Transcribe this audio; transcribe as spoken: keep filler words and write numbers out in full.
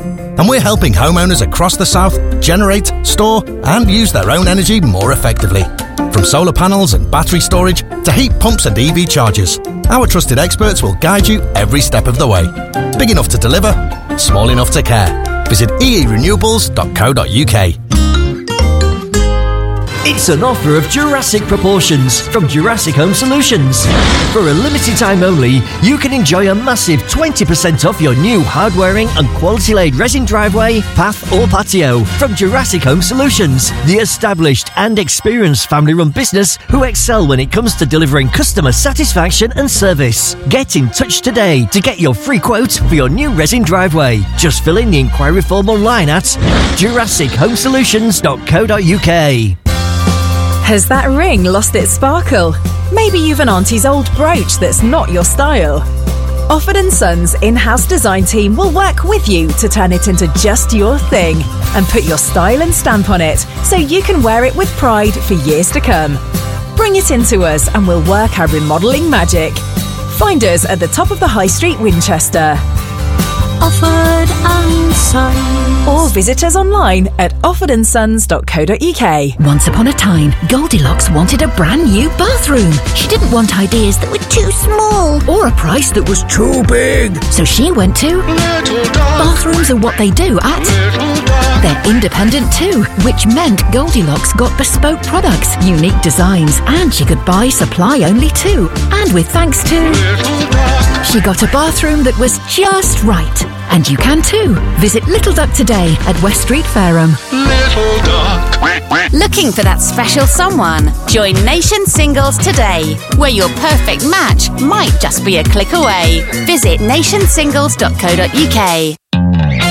And we're helping homeowners across the south generate, store and use their own energy more effectively. From solar panels and battery storage to heat pumps and E V chargers, our trusted experts will guide you every step of the way. Big enough to deliver, small enough to care. Visit e e renewables dot co dot u k. It's an offer of Jurassic proportions from Jurassic Home Solutions. For a limited time only, you can enjoy a massive twenty percent off your new hard-wearing and quality-laid resin driveway, path or patio from Jurassic Home Solutions, the established and experienced family-run business who excel when it comes to delivering customer satisfaction and service. Get in touch today to get your free quote for your new resin driveway. Just fill in the inquiry form online at jurassic home solutions dot co dot u k. Has that ring lost its sparkle? Maybe you've an auntie's old brooch that's not your style. Offord and Sons in-house design team will work with you to turn it into just your thing and put your style and stamp on it so you can wear it with pride for years to come. Bring it into us and we'll work our remodelling magic. Find us at the top of the High Street, Winchester. Offord and Sons. Or visit us online at offord and sons dot co dot u k. Once upon a time, Goldilocks wanted a brand new bathroom. She didn't want ideas that were too small or a price that was too big. So she went to Little Dog. Bathrooms are what they do at Little Dog. They're independent too, which meant Goldilocks got bespoke products, unique designs, and she could buy supply only too. And with thanks to Little Dog. she got a bathroom that was just right. And you can too. Visit Little Duck today at West Street, Fareham. Little Dog. Looking for that special someone? Join Nation Singles today, where your perfect match might just be a click away. Visit nation singles dot co dot u k.